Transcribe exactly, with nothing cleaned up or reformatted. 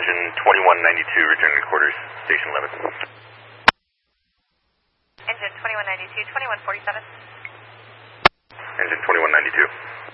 engine twenty-one ninety-two, returning to quarters, station eleven. Engine twenty-one ninety-two, twenty-one forty-seven. Engine twenty-one ninety-two.